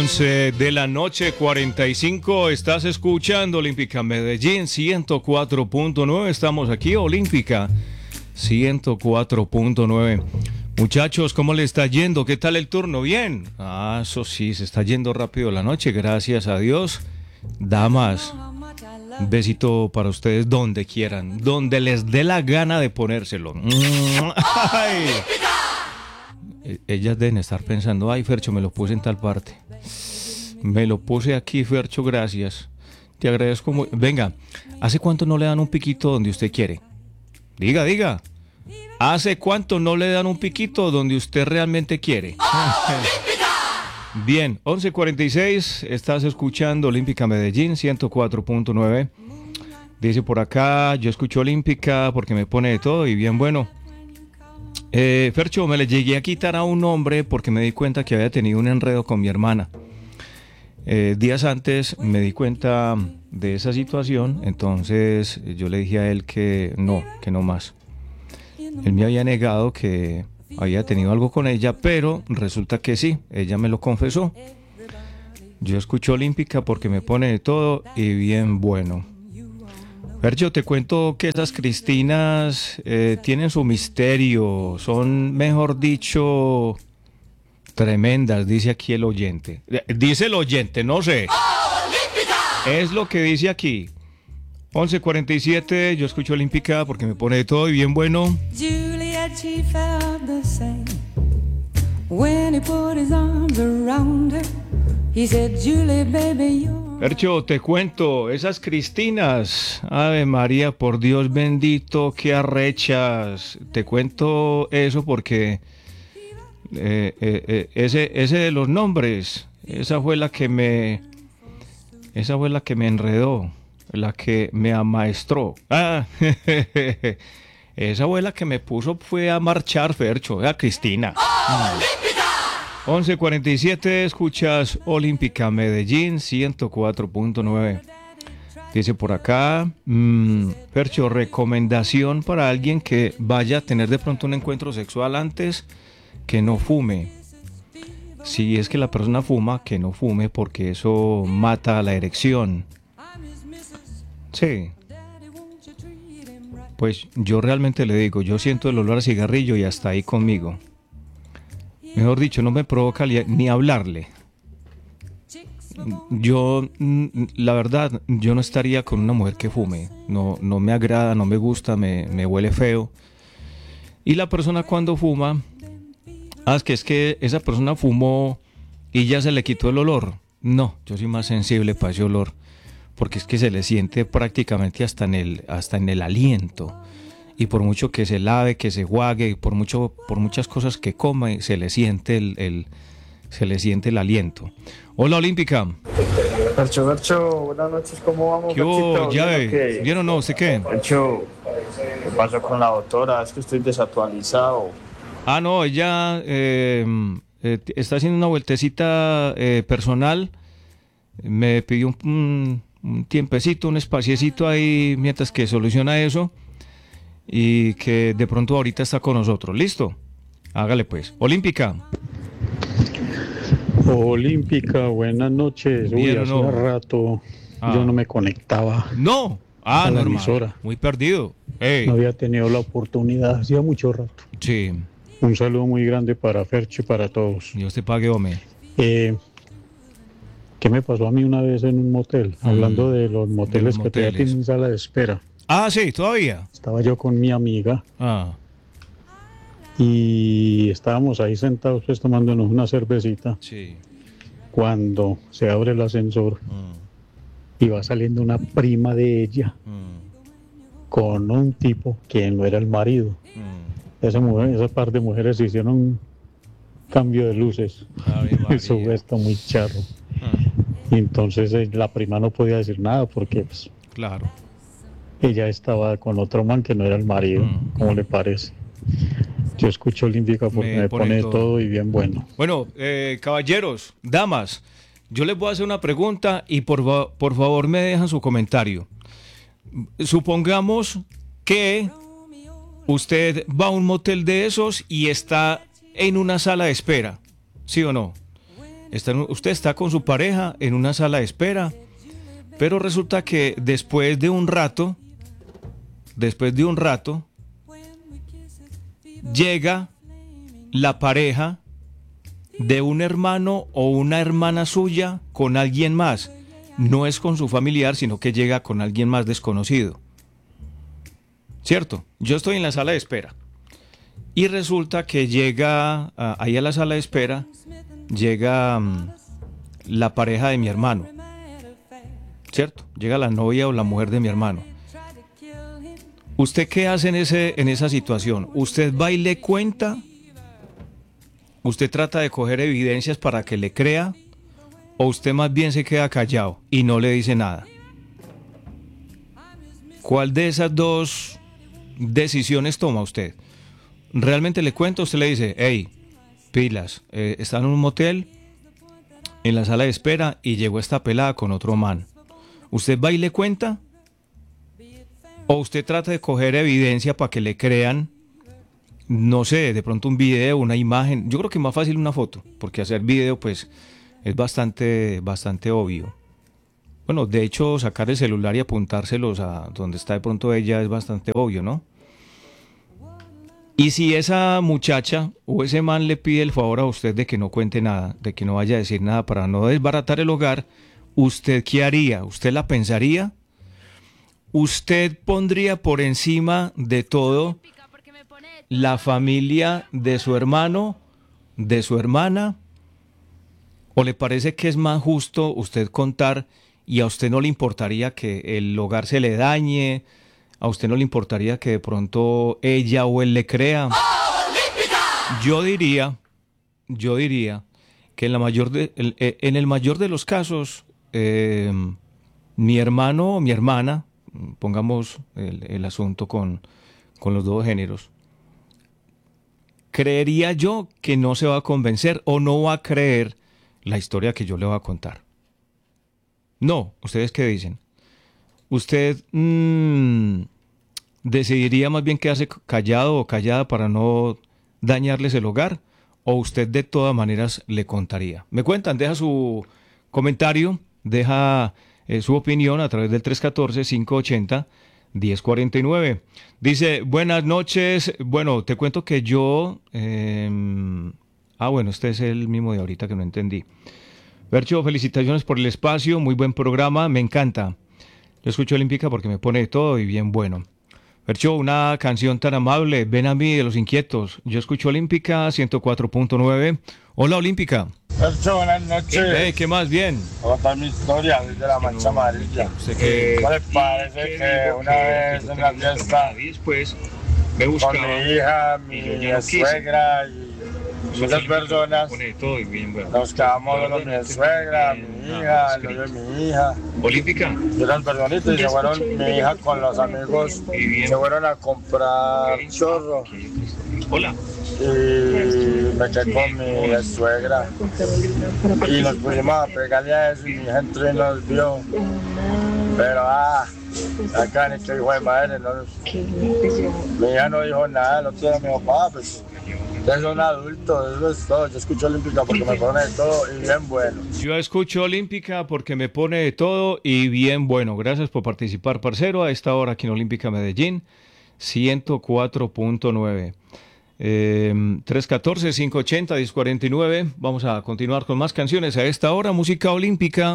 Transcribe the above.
11 de la noche, 45. Estás escuchando Olímpica Medellín 104.9. Estamos aquí, Olímpica 104.9. Muchachos, ¿cómo le está yendo? ¿Qué tal el turno? ¿Bien? Ah, eso sí, se está yendo rápido la noche, gracias a Dios. Damas, un besito para ustedes donde quieran, donde les dé la gana de ponérselo. ¡Ay! Ellas deben estar pensando, ay, Fercho, me lo puse en tal parte. Me lo puse aquí, Fercho, gracias. Te agradezco muy... Venga, ¿hace cuánto no le dan un piquito donde usted quiere? Diga. ¿Hace cuánto no le dan un piquito donde usted realmente quiere? Bien, 11:46, estás escuchando Olímpica Medellín 104.9. Dice por acá, yo escucho Olímpica porque me pone de todo y bien bueno. Fercho, me le llegué a quitar a un hombre porque me di cuenta que había tenido un enredo con mi hermana. Días antes me di cuenta de esa situación, entonces yo le dije a él que no más. Él me había negado que había tenido algo con ella, pero resulta que sí, ella me lo confesó. Yo escucho Olímpica porque me pone de todo y bien bueno. Fercho, te cuento que esas Cristinas tienen su misterio, son, mejor dicho, tremendas, dice aquí el oyente. Dice el oyente, no sé. Es lo que dice aquí. 11:47, yo escucho Olímpica porque me pone de todo y bien bueno. Juliet, she felt the same. When he put his arms around her, he said, Julie, baby, you're... Fercho, te cuento, esas Cristinas, Ave María, por Dios bendito, qué arrechas. Te cuento eso porque ese de los nombres, esa fue la que me enredó, la que me amaestró. Esa fue la que me puso, fue a marchar, Fercho, a Cristina. 11:47, escuchas Olímpica Medellín 104.9. Dice por acá, Fercho, recomendación para alguien que vaya a tener de pronto un encuentro sexual antes, que no fume. Si es que la persona fuma, que no fume porque eso mata la erección. Sí. Pues yo realmente le digo, yo siento el olor a cigarrillo y hasta ahí conmigo. Mejor dicho, no me provoca ni hablarle. Yo, la verdad, yo no estaría con una mujer que fume. No me agrada, no me gusta, me huele feo. Y la persona cuando fuma, es que esa persona fumó y ya se le quitó el olor. No, yo soy más sensible para ese olor, porque es que se le siente prácticamente hasta en el aliento. Y por mucho que se lave, que se juague, por muchas cosas que coma, se le siente el aliento. Hola, Olímpica. Fercho, buenas noches, ¿cómo vamos? ¿Qué hubo? ¿Bien o no? ¿Usted qué? Fercho, ¿qué pasó con la doctora? Es que estoy desactualizado. No, ella está haciendo una vueltecita personal. Me pidió un tiempecito, un espaciecito ahí mientras que soluciona eso. Y que de pronto ahorita está con nosotros. ¿Listo? Hágale pues. Olímpica. Olímpica, buenas noches. Bien, hace un rato yo no me conectaba. No. A la emisora. Muy perdido. No había tenido la oportunidad, hacía mucho rato. Sí. Un saludo muy grande para Fercho y para todos. Dios te pague, hombre. ¿Qué me pasó a mí una vez en un motel? Hablando de los moteles que todavía tienen sala de espera. Sí, todavía. Estaba yo con mi amiga y estábamos ahí sentados pues tomándonos una cervecita. Sí. Cuando se abre el ascensor y va saliendo una prima de ella con un tipo que no era el marido. Esa par de mujeres hicieron un cambio de luces. Eso fue esto muy charro. Y entonces la prima no podía decir nada porque pues, claro, ella estaba con otro man que no era el marido. ¿Cómo le parece? Yo escucho Olímpica porque me pone todo y bien bueno. Bueno, caballeros, damas, yo les voy a hacer una pregunta y por favor me dejan su comentario. Supongamos que usted va a un motel de esos y está en una sala de espera, ¿sí o no? Usted está con su pareja en una sala de espera, pero resulta que después de un rato, llega la pareja de un hermano o una hermana suya con alguien más. No es con su familiar, sino que llega con alguien más desconocido. ¿Cierto? Yo estoy en la sala de espera y resulta que llega ahí a la sala de espera, llega la pareja de mi hermano. ¿Cierto? Llega la novia o la mujer de mi hermano. ¿Usted qué hace en esa situación? ¿Usted va y le cuenta? ¿Usted trata de coger evidencias para que le crea? ¿O usted más bien se queda callado y no le dice nada? ¿Cuál de esas dos decisiones toma usted? ¿Realmente le cuenta? Usted le dice, hey, pilas, están en un motel, en la sala de espera y llegó esta pelada con otro man. ¿Usted va y le cuenta? ¿O usted trata de coger evidencia para que le crean? No sé, de pronto un video, una imagen. Yo creo que es más fácil una foto, porque hacer video pues es bastante obvio. Bueno, de hecho sacar el celular y apuntárselos a donde está de pronto ella es bastante obvio, ¿no? Y si esa muchacha o ese man le pide el favor a usted de que no cuente nada, de que no vaya a decir nada para no desbaratar el hogar, ¿usted qué haría? ¿Usted la pensaría? ¿Usted pondría por encima de todo la familia de su hermano, de su hermana? ¿O le parece que es más justo usted contar y a usted no le importaría que el hogar se le dañe? ¿A usted no le importaría que de pronto ella o él le crea? Yo diría que en el mayor de los casos, mi hermano o mi hermana, pongamos el asunto con los dos géneros, creería yo que no se va a convencer o no va a creer la historia que yo le voy a contar. No, ¿ustedes qué dicen? ¿Usted decidiría más bien quedarse callado o callada para no dañarles el hogar? ¿O usted de todas maneras le contaría? Me cuentan, deja su comentario, deja su opinión a través del 314-580-1049. Dice, buenas noches. Bueno, te cuento que yo... bueno, este es el mismo de ahorita que no entendí. Fercho, felicitaciones por el espacio, muy buen programa, me encanta. Yo escucho Olímpica porque me pone de todo y bien bueno. Fercho, una canción tan amable, ven a mí de Los Inquietos. Yo escucho Olímpica 104.9. Hola, Olímpica. Fercho, buenas noches. ¿Qué más? Bien. Voy a contar mi historia desde la Mancha Amarilla. ¿No les parece que una vez en la fiesta después con mi hija, mi suegra y muchas personas nos quedamos con mi suegra, mi hija, el novio de mi hija? Olímpica. Y eran personitas y se fueron mi hija con los amigos, se fueron a comprar chorro. Hola. Y me quedé con mi suegra y nos pusimos a pegarle a eso y mi hija entró y nos vio, pero acá ni que hijo de madre, no, mi hija no dijo nada, no tiene mi papá, pues ustedes son adultos, eso es todo. Yo escucho Olímpica porque me pone de todo y bien bueno. Yo escucho Olímpica porque me pone de todo y bien bueno. Gracias por participar, parcero, a esta hora aquí en Olímpica Medellín 104.9. 314-580-1049. Vamos a continuar con más canciones a esta hora. Música olímpica.